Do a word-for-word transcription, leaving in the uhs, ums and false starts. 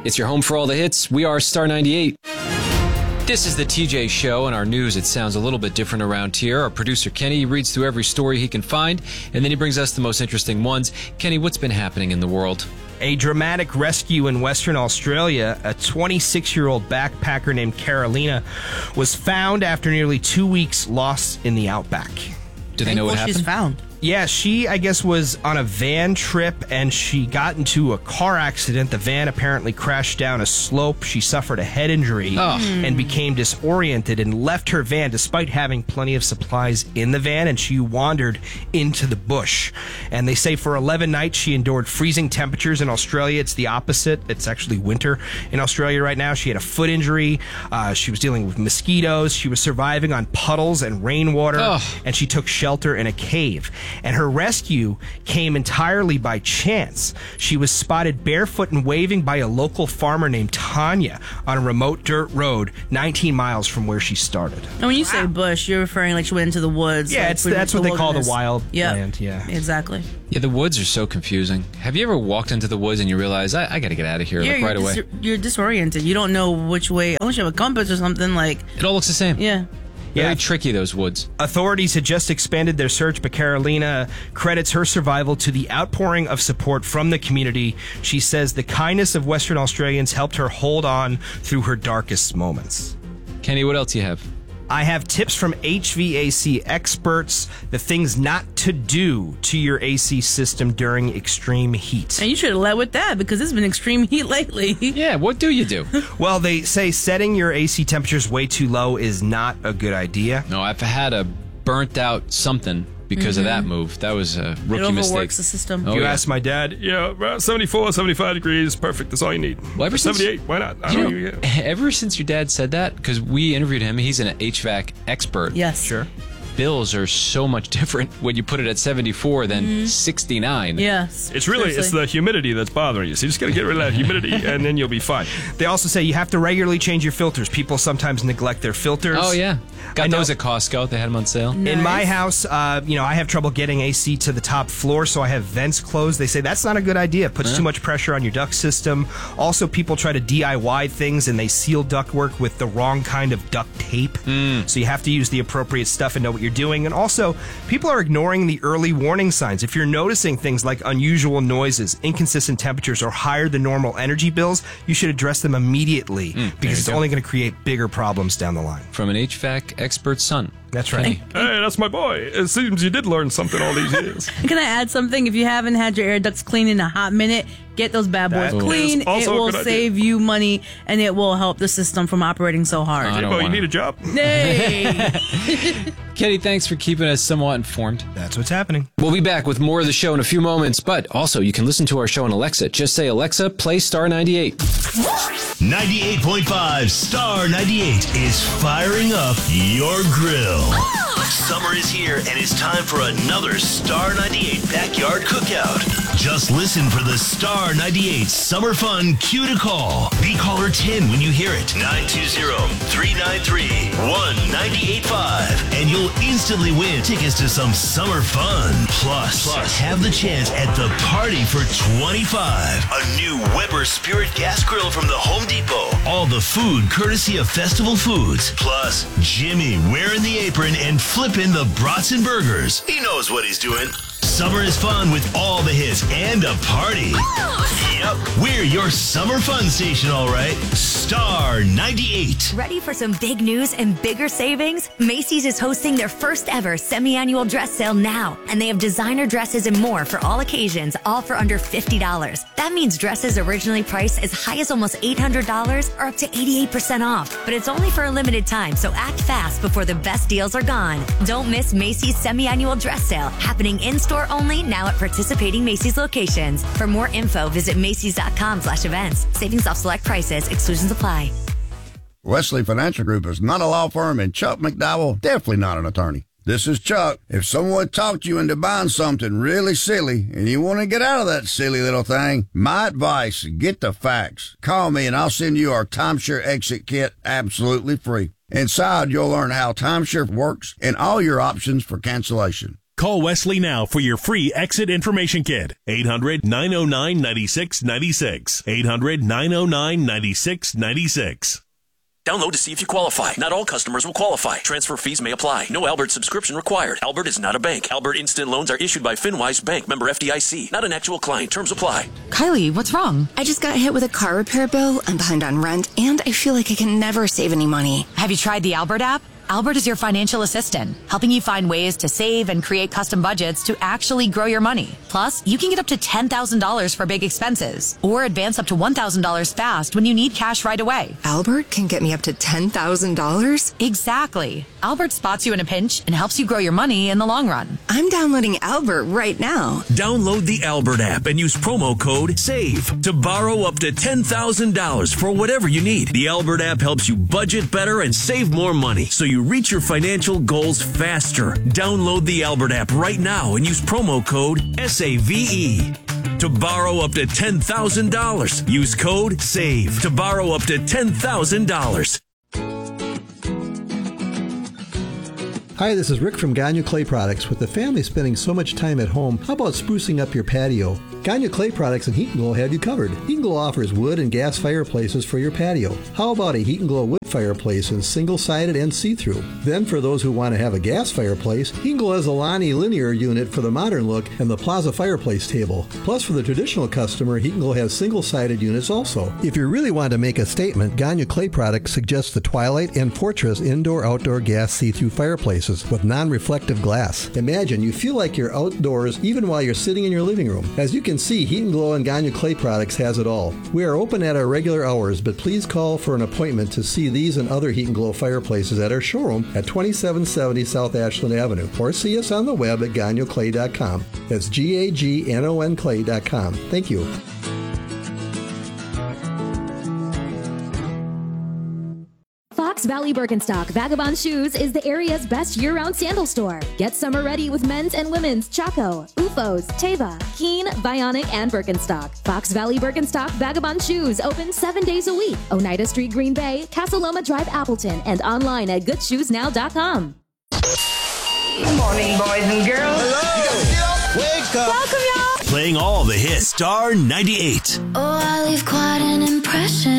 It's your home for all the hits. We are Star ninety-eight. This is the T J Show. In our news, it sounds a little bit different around here. Our producer, Kenny, reads through every story he can find, and then he brings us the most interesting ones. Kenny, what's been happening in the world? A dramatic rescue in Western Australia. A twenty-six-year-old backpacker named Carolina was found after nearly two weeks lost in the outback. Do they know what happened? She's found. Yeah, she, I guess, was on a van trip, and she got into a car accident. The van apparently crashed down a slope. She suffered a head injury oh. and became disoriented and left her van despite having plenty of supplies in the van, and she wandered into the bush. And they say for eleven nights she endured freezing temperatures. In Australia, it's the opposite. It's actually winter in Australia right now. She had a foot injury. Uh, she was dealing with mosquitoes. She was surviving on puddles and rainwater, oh. and she took shelter in a cave. And her rescue came entirely by chance. She was spotted barefoot and waving by a local farmer named Tanya on a remote dirt road nineteen miles from where she started. And when you wow. say bush, you're referring like she went into the woods. Yeah, like it's, that's what they call the wild yep. land. Yeah, exactly. Yeah, the woods are so confusing. Have you ever walked into the woods and you realize, I, I got to get out of here yeah, like right dis- away? You're disoriented. You don't know which way, unless you have a compass or something. Like It all looks the same. Yeah. Very Yeah. tricky, those woods. Authorities had just expanded their search, but Carolina credits her survival to the outpouring of support from the community. She says the kindness of Western Australians helped her hold on through her darkest moments. Kenny, what else do you have? I have tips from H V A C experts, the things not to do to your A C system during extreme heat. And you should have led with that because it's been extreme heat lately. Yeah, what do you do? Well, they say setting your A C temperatures way too low is not a good idea. No, I've had a burnt out something because mm-hmm. of that move. That was a rookie it mistake. It overworks the system. Oh, you yeah. asked my dad, yeah, about seventy-four, seventy-five degrees, perfect. That's all you need. Well, ever since, seventy-eight, why not? I you don't know, know, yeah. Ever since your dad said that, because we interviewed him, he's an H V A C expert. Yes. Sure. Bills are so much different when you put it at seventy-four than mm-hmm. sixty-nine. Yes. It's really, seriously. it's the humidity that's bothering you. So you just got to get rid of that humidity and then you'll be fine. They also say you have to regularly change your filters. People sometimes neglect their filters. Oh, yeah. Got know, those at Costco. They had them on sale. Nice. In my house, uh, you know, I have trouble getting A C to the top floor, so I have vents closed. They say that's not a good idea. It puts huh? too much pressure on your duct system. Also, people try to D I Y things, and they seal ductwork with the wrong kind of duct tape. Mm. So you have to use the appropriate stuff and know what you're doing. And also, people are ignoring the early warning signs. If you're noticing things like unusual noises, inconsistent temperatures, or higher than normal energy bills, you should address them immediately mm, because it's go. only going to create bigger problems down the line. From an H V A C expert's son. That's right. Hey, that's my boy. It seems you did learn something all these years. Can I add something? If you haven't had your air ducts cleaned in a hot minute, get those bad boys That clean. is also It a will good save idea. you money, and it will help the system from operating so hard. I Hey, don't boy, you wanna- need a job? Hey! Kenny, thanks for keeping us somewhat informed. That's what's happening. We'll be back with more of the show in a few moments, but also you can listen to our show on Alexa. Just say, Alexa, play Star ninety-eight. ninety-eight point five Star ninety-eight is firing up your grill. Summer is here and it's time for another Star ninety-eight backyard cookout. Just listen for the Star ninety-eight Summer Fun cue to call. Be caller ten when you hear it. nine two zero, three nine three, one nine eight five. And you'll instantly win tickets to some summer fun. Plus, Plus have the chance at the party for twenty-five. A new Weber Spirit Gas Grill from the Home Depot. All the food courtesy of Festival Foods. Plus, Jimmy wearing the apron and flipping the brats and burgers. He knows what he's doing. Summer is fun with all the hits and a party. Yep, we're your summer fun station, all right. Star ninety-eight. Ready for some big news and bigger savings? Macy's is hosting their first ever semi-annual dress sale now, and they have designer dresses and more for all occasions, all for under fifty dollars. That means dresses originally priced as high as almost eight hundred dollars are up to eighty-eight percent off. But it's only for a limited time, so act fast before the best deals are gone. Don't miss Macy's semi-annual dress sale, happening in-store only now at participating Macy's locations. For more info, visit Macy's.com slash events. Savings off select prices. Exclusions apply. Wesley Financial Group is not a law firm, and Chuck McDowell definitely not an attorney. This is Chuck. If someone talked you into buying something really silly and you want to get out of that silly little thing, my advice, get the facts. Call me and I'll send you our timeshare exit kit absolutely free. Inside, you'll learn how timeshare works and all your options for cancellation. Call Wesley now for your free exit information kit. eight hundred, nine oh nine, nine six nine six. eight hundred, nine oh nine, nine six nine six. Download to see if you qualify. Not all customers will qualify. Transfer fees may apply. No Albert subscription required. Albert is not a bank. Albert Instant Loans are issued by FinWise Bank, member F D I C. Not an actual client. Terms apply. Kylie, what's wrong? I just got hit with a car repair bill. I'm behind on rent, and I feel like I can never save any money. Have you tried the Albert app? Albert is your financial assistant, helping you find ways to save and create custom budgets to actually grow your money. Plus, you can get up to ten thousand dollars for big expenses or advance up to one thousand dollars fast when you need cash right away. Albert can get me up to ten thousand dollars? Exactly. Albert spots you in a pinch and helps you grow your money in the long run. I'm downloading Albert right now. Download the Albert app and use promo code SAVE to borrow up to ten thousand dollars for whatever you need. The Albert app helps you budget better and save more money so you reach your financial goals faster. Download the Albert app right now and use promo code S A V E to borrow up to ten thousand dollars. Use code SAVE to borrow up to ten thousand dollars. Hi, this is Rick from Gagne Clay Products. With the family spending so much time at home, how about sprucing up your patio? Gagne Clay Products and Heat and Glow have you covered. Heat and Glow offers wood and gas fireplaces for your patio. How about a Heat and Glow wood fireplace in single-sided and see-through? Then for those who want to have a gas fireplace, Heat and Glow has a Lonnie linear unit for the modern look and the Plaza fireplace table. Plus for the traditional customer, Heat and Glow has single-sided units also. If you really want to make a statement, Gagne Clay Products suggests the Twilight and Fortress indoor-outdoor gas see-through fireplaces with non-reflective glass. Imagine you feel like you're outdoors even while you're sitting in your living room. As you can see, Heat and Glow and Gagne Clay Products has it all. We are open at our regular hours, but please call for an appointment to see these and other Heat and Glow fireplaces at our showroom at twenty-seven seventy South Ashland Avenue, or see us on the web at gagne clay dot com. That's G A G N O N clay dot com. Thank you. Fox Valley Birkenstock Vagabond Shoes is the area's best year-round sandal store. Get summer ready with men's and women's Chaco, U F Os, Teva, Keen, Bionic, and Birkenstock. Fox Valley Birkenstock Vagabond Shoes open seven days a week. Oneida Street, Green Bay, Casa Loma Drive, Appleton, and online at good shoes now dot com. Good morning, boys and girls. Hello. Wake up. Welcome, y'all. Playing all the hits. Star ninety-eight. Oh, I leave quite an impression